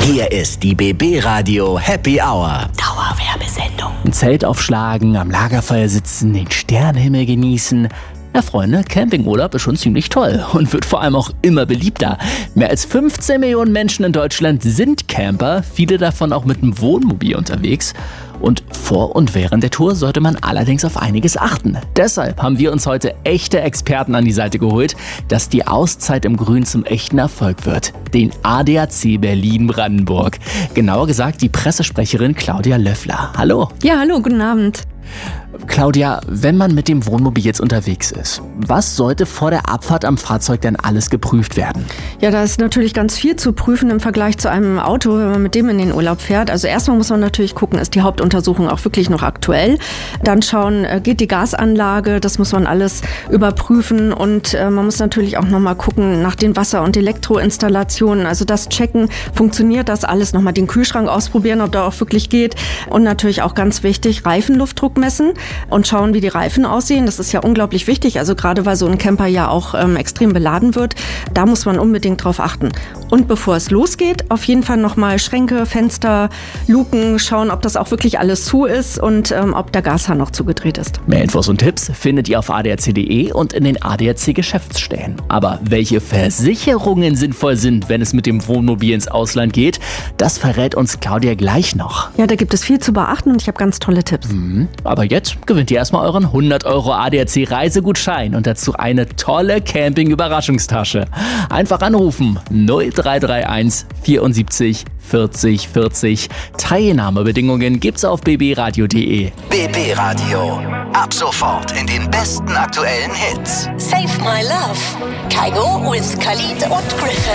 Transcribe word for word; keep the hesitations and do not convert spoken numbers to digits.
Hier ist die B B Radio Happy Hour. Dauerwerbesendung. Ein Zelt aufschlagen, am Lagerfeuer sitzen, den Sternenhimmel genießen. Ja, Freunde, Campingurlaub ist schon ziemlich toll und wird vor allem auch immer beliebter. Mehr als fünfzehn Millionen Menschen in Deutschland sind Camper, viele davon auch mit dem Wohnmobil unterwegs. Und vor und während der Tour sollte man allerdings auf einiges achten. Deshalb haben wir uns heute echte Experten an die Seite geholt, dass die Auszeit im Grün zum echten Erfolg wird. Den A D A C Berlin-Brandenburg. Genauer gesagt die Pressesprecherin Claudia Löffler. Hallo. Ja, hallo, guten Abend. Claudia, wenn man mit dem Wohnmobil jetzt unterwegs ist, was sollte vor der Abfahrt am Fahrzeug denn alles geprüft werden? Ja, da ist natürlich ganz viel zu prüfen im Vergleich zu einem Auto, wenn man mit dem in den Urlaub fährt. Also erstmal muss man natürlich gucken, ist die Hauptuntersuchung auch wirklich noch aktuell? Dann schauen, geht die Gasanlage, das muss man alles überprüfen. Und äh, man muss natürlich auch nochmal gucken nach den Wasser- und Elektroinstallationen. Also das checken, funktioniert das alles? Nochmal den Kühlschrank ausprobieren, ob da auch wirklich geht. Und natürlich auch ganz wichtig, Reifenluftdruck messen und schauen, wie die Reifen aussehen. Das ist ja unglaublich wichtig, also gerade weil so ein Camper ja auch ähm, extrem beladen wird. Da muss man unbedingt drauf achten. Und bevor es losgeht, auf jeden Fall nochmal Schränke, Fenster, Luken, schauen, ob das auch wirklich alles zu ist und ähm, ob der Gashahn noch zugedreht ist. Mehr Infos und Tipps findet ihr auf A D A C punkt de und in den A D A C Geschäftsstellen. Aber welche Versicherungen sinnvoll sind, wenn es mit dem Wohnmobil ins Ausland geht, das verrät uns Claudia gleich noch. Ja, da gibt es viel zu beachten und ich habe ganz tolle Tipps. Mhm. Aber jetzt gewinnt ihr erstmal euren hundert Euro A D A C Reisegutschein und dazu eine tolle Camping-Überraschungstasche. Einfach anrufen null drei drei eins vierundsiebzig vierzig vierzig. Teilnahmebedingungen gibt's auf b b radio punkt de. B B Radio. Ab sofort in den besten aktuellen Hits. Save My Love. Kygo with Khalid und Griffin.